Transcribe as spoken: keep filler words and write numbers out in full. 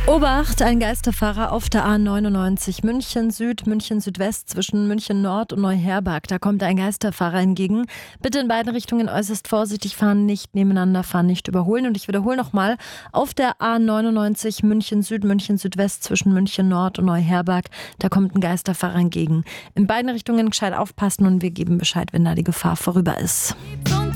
Obacht, ein Geisterfahrer auf der A neunundneunzig München Süd, München Südwest zwischen München Nord und Neuherberg. Da kommt ein Geisterfahrer entgegen. Bitte in beiden Richtungen äußerst vorsichtig fahren, nicht nebeneinander fahren, nicht überholen. Und ich wiederhole nochmal, auf der A neunundneunzig München Süd, München Südwest zwischen München Nord und Neuherberg. Da kommt ein Geisterfahrer entgegen. In beiden Richtungen gescheit aufpassen und wir geben Bescheid, wenn da die Gefahr vorüber ist.